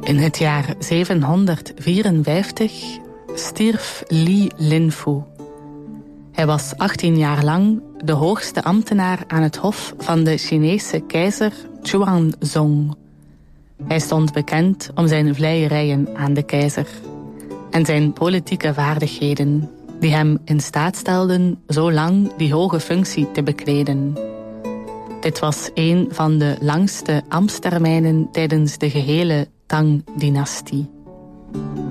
In het jaar 754 stierf Li Linfu. Hij was 18 jaar lang de hoogste ambtenaar aan het hof van de Chinese keizer Xuanzong. Hij stond bekend om zijn vleierijen aan de keizer en zijn politieke vaardigheden, die hem in staat stelden zo lang die hoge functie te bekleden. Dit was een van de langste ambtstermijnen tijdens de gehele Tang-dynastie.